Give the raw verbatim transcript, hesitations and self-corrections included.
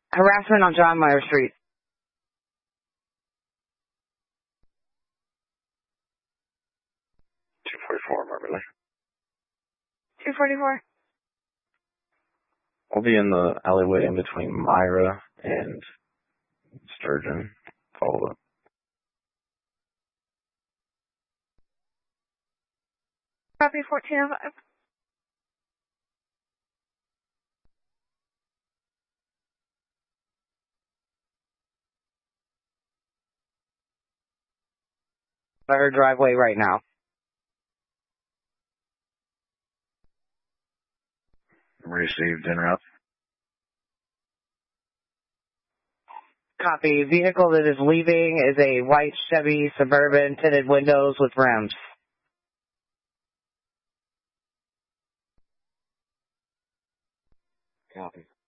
Harassment on John Meyer Street. two forty-four, Marbury. two forty-four. I'll be in the alleyway in between Myra and Sturgeon. Follow up. Copy fourteen oh five. Her driveway right now. Received en route. Copy. Vehicle that is leaving is a white Chevy Suburban, tinted windows with rims. Copy.